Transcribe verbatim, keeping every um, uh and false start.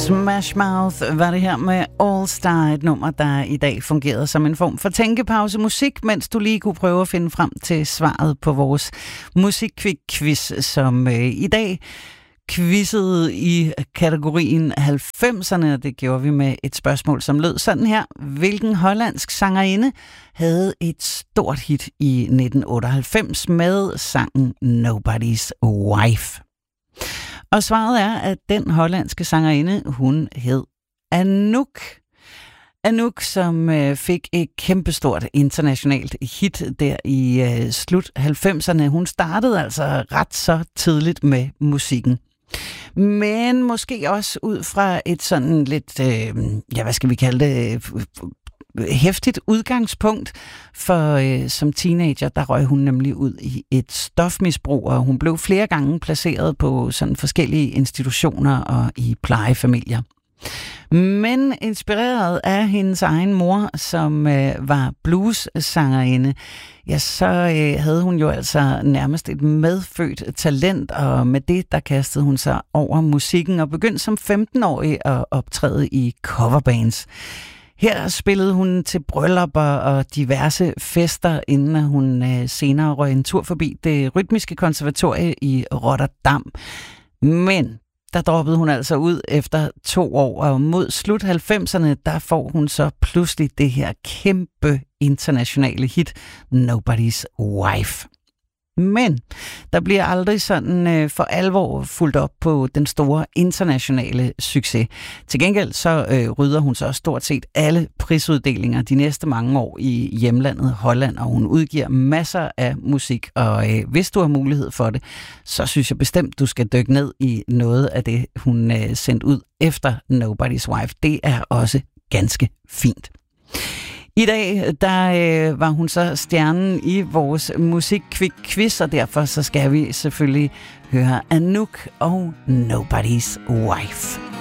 Smash Mouth var det her med All Star, et nummer, der i dag fungerede som en form for tænkepause musik, mens du lige kunne prøve at finde frem til svaret på vores musikquiz, som øh, i dag quizzede i kategorien halvfemserne. Det gjorde vi med et spørgsmål, som lød sådan her. Hvilken hollandsk sangerinde havde et stort hit i nitten otteoghalvfems med sangen Nobody's Wife? Og svaret er, at den hollandske sangerinde, hun hed Anouk. Anouk, som øh, fik et kæmpestort internationalt hit der i øh, slut halvfemserne. Hun startede altså ret så tidligt med musikken. Men måske også ud fra et sådan lidt, øh, ja, hvad skal vi kalde det, heftigt udgangspunkt, for øh, som teenager, der røg hun nemlig ud i et stofmisbrug, og hun blev flere gange placeret på sådan forskellige institutioner og i plejefamilier. Men inspireret af hendes egen mor, som øh, var blues-sangerinde, ja, så øh, havde hun jo altså nærmest et medfødt talent, og med det, der kastede hun sig over musikken og begyndte som femten-årig at optræde i coverbands. Her spillede hun til bryllupper og diverse fester, inden hun øh, senere røg en tur forbi det rytmiske konservatorie i Rotterdam. Men der droppede hun altså ud efter to år, og mod slut halvfemserne, der får hun så pludselig det her kæmpe internationale hit, Nobody's Wife. Men der bliver aldrig sådan øh, for alvor fulgt op på den store internationale succes. Til gengæld så øh, rydder hun så stort set alle prisuddelinger de næste mange år i hjemlandet Holland, og hun udgiver masser af musik. Og øh, hvis du har mulighed for det, så synes jeg bestemt, du skal dykke ned i noget af det, hun øh, sendte ud efter Nobody's Wife. Det er også ganske fint. I dag, der øh, var hun så stjernen i vores musikquiz, og derfor så skal vi selvfølgelig høre Anouk og Nobody's Wife.